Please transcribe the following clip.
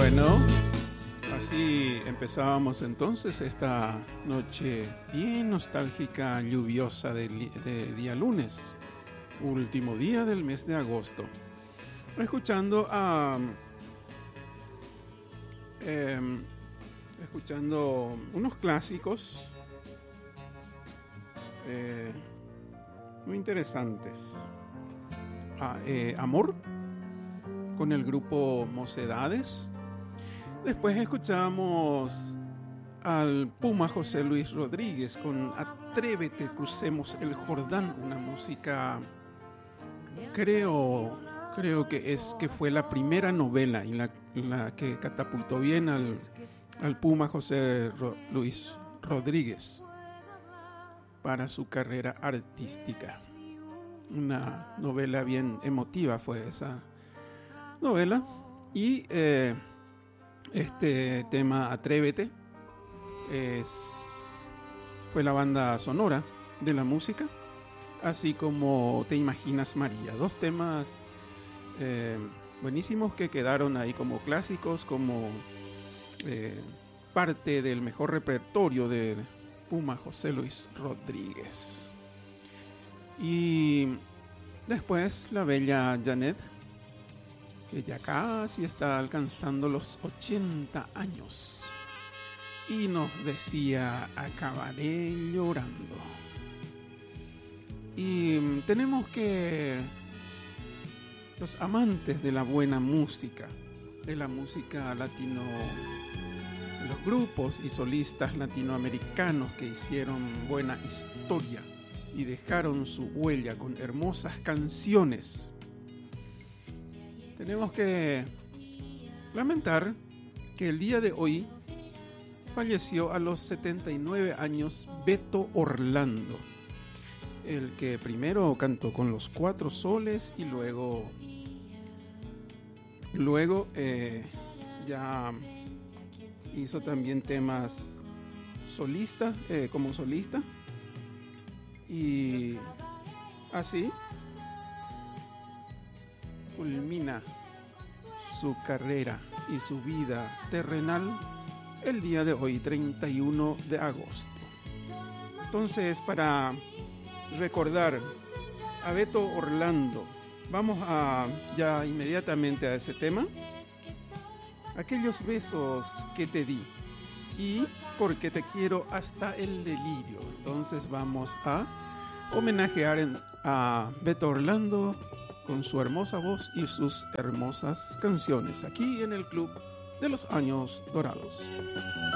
Bueno, así empezábamos entonces esta noche bien nostálgica, lluviosa de día lunes, último día del mes de agosto. Escuchando unos clásicos muy interesantes. Amor, con el grupo Mocedades. Después escuchamos al Puma José Luis Rodríguez con Atrévete, crucemos el Jordán, una música, creo que fue la primera novela en la que catapultó bien al Puma José Luis Rodríguez para su carrera artística. Una novela bien emotiva fue esa novela. Y este tema Atrévete fue la banda sonora de la música, así como Te Imaginas María, dos temas buenísimos que quedaron ahí como clásicos, como parte del mejor repertorio de Puma José Luis Rodríguez. Y después la bella Janet, que ya casi está alcanzando los 80 años, y nos decía: acabaré llorando. Y tenemos que, los amantes de la buena música, de la música latino, de los grupos y solistas latinoamericanos que hicieron buena historia y dejaron su huella con hermosas canciones, tenemos que lamentar que el día de hoy falleció a los 79 años Beto Orlando, el que primero cantó con los Cuatro Soles y luego ya hizo también temas solistas, como solista, y así culmina su carrera y su vida terrenal el día de hoy, 31 de agosto. Entonces, para recordar a Beto Orlando, vamos ya inmediatamente a ese tema. Aquellos besos que te di y porque te quiero hasta el delirio. Entonces vamos a homenajear a Beto Orlando con su hermosa voz y sus hermosas canciones aquí en el Club de los Años Dorados.